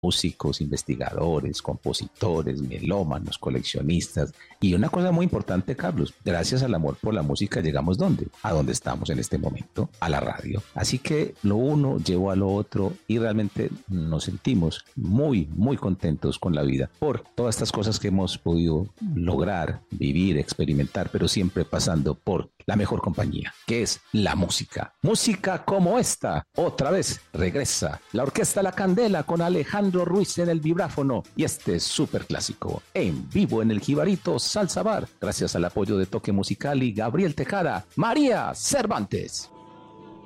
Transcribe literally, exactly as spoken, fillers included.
músicos, investigadores, compositores, melómanos, coleccionistas. Y una cosa muy importante, Carlos, gracias al amor por la música llegamos ¿dónde? A donde estamos en este momento, a la radio. Así que lo uno llevó a lo otro y realmente nos sentimos muy, muy contentos con la vida por todas estas cosas que hemos podido lograr, vivir, experimentar, pero siempre pasando por la mejor compañía, que es la música. Música como esta. Otra vez regresa la Orquesta La Candela con Alejandro Ruiz en el vibráfono y este súper clásico en vivo en el Jibarito Salsa Bar, gracias al apoyo de Toque Musical y Gabriel Tejada. María Cervantes.